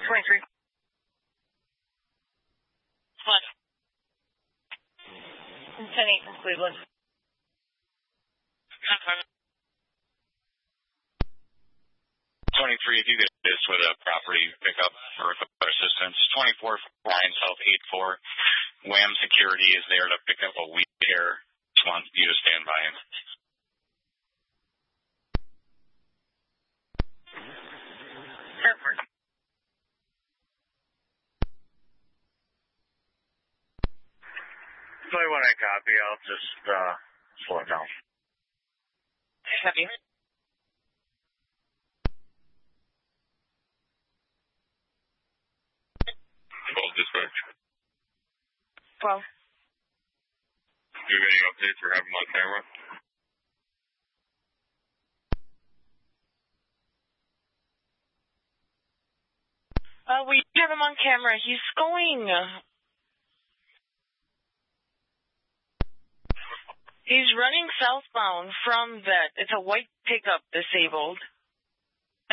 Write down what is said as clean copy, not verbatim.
23. What? 10-8 from Cleveland. 23, if you get this with a property pickup or assistance. 24, Ryan South 84. Wham Security is there to pick up a wheat here. Just want you to stand by him. Hartford. Tell you what I copy, I'll just slow it down. Copy. Call dispatch. 12. Do you have any updates or have him on camera? We have him on camera. He's going. He's running southbound from that. It's a white pickup disabled.